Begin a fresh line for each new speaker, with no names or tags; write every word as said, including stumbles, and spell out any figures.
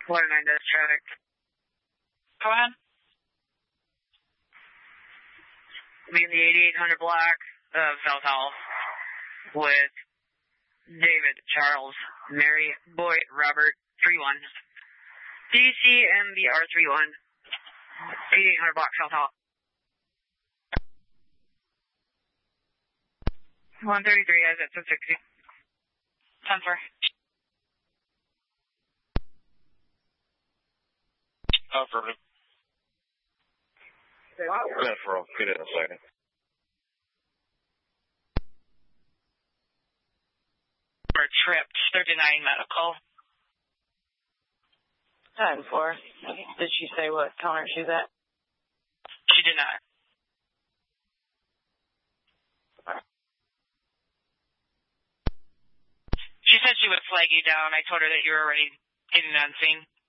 one nine dash traffic.
Go ahead.
Be in the eighty-eight hundred block of South Hall with David, Charles, Mary, Boy, Robert, three one. D C M B R three one. eighty-eight hundred block South Hall. one thirty-three, as at ten sixty.
ten four.
Affirmative. ten four, get in a second.
Or tripped. They're denying medical.
ten four. Did she say what counter she's at?
She did not. She said she would flag you down. I told her that you were already getting on scene.